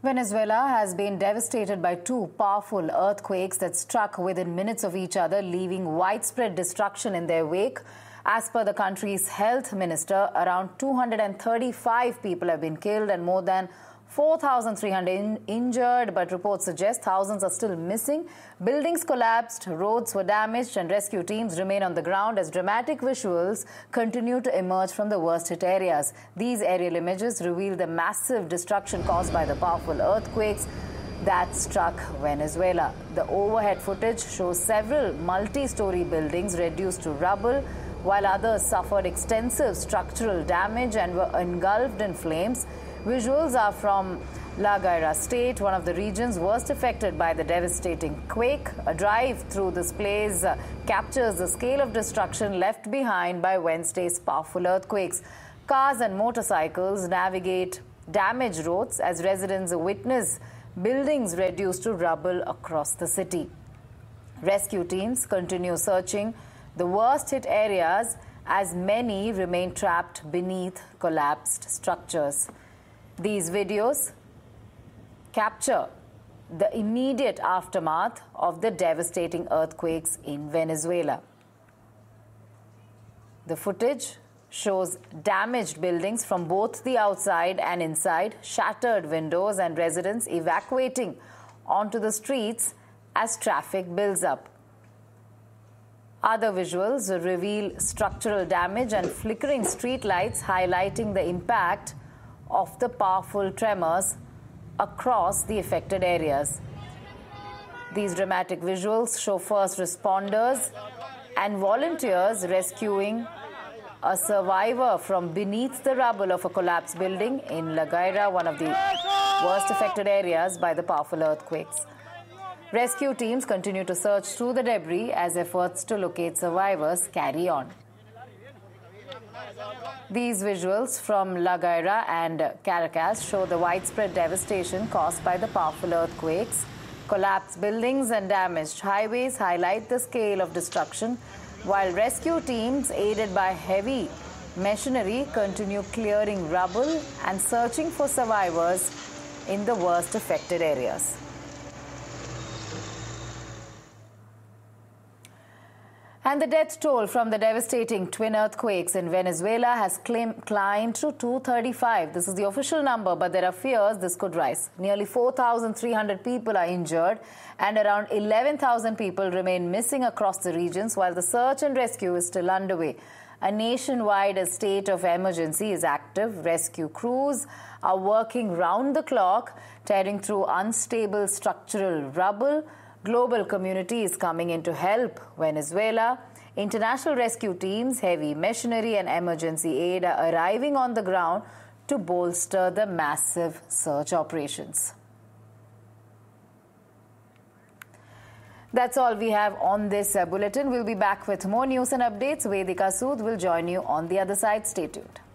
Venezuela has been devastated by two powerful earthquakes that struck within minutes of each other, leaving widespread destruction in their wake. As per the country's health minister, around 235 people have been killed and more than 4,300 injured, but reports suggest thousands are still missing. Buildings collapsed, roads were damaged, and rescue teams remain on the ground as dramatic visuals continue to emerge from the worst-hit areas. These aerial images reveal the massive destruction caused by the powerful earthquakes that struck Venezuela. The overhead footage shows several multi-story buildings reduced to rubble, while others suffered extensive structural damage and were engulfed in flames. Visuals are from La Guaira state, one of the regions worst affected by the devastating quake. A drive through this place captures the scale of destruction left behind by Wednesday's powerful earthquakes. Cars and motorcycles navigate damaged roads as residents witness buildings reduced to rubble across the city. Rescue teams continue searching the worst-hit areas as many remain trapped beneath collapsed structures. These videos capture the immediate aftermath of the devastating earthquakes in Venezuela. The footage shows damaged buildings from both the outside and inside, shattered windows, and residents evacuating onto the streets as traffic builds up. Other visuals reveal structural damage and flickering street lights, highlighting the impact of the powerful tremors across the affected areas. These dramatic visuals show first responders and volunteers rescuing a survivor from beneath the rubble of a collapsed building in La Guaira, one of the worst affected areas by the powerful earthquakes. Rescue teams continue to search through the debris as efforts to locate survivors carry on. These visuals from La Guaira and Caracas show the widespread devastation caused by the powerful earthquakes. Collapsed buildings and damaged highways highlight the scale of destruction, while rescue teams, aided by heavy machinery, continue clearing rubble and searching for survivors in the worst affected areas. And the death toll from the devastating twin earthquakes in Venezuela has climbed to 235. This is the official number, but there are fears this could rise. Nearly 4,300 people are injured and around 11,000 people remain missing across the regions, while the search and rescue is still underway. A nationwide state of emergency is active. Rescue crews are working round the clock, tearing through unstable structural rubble. Global community is coming in to help Venezuela. International rescue teams, heavy machinery and emergency aid are arriving on the ground to bolster the massive search operations. That's all we have on this bulletin. We'll be back with more news and updates. Vedika Sood will join you on the other side. Stay tuned.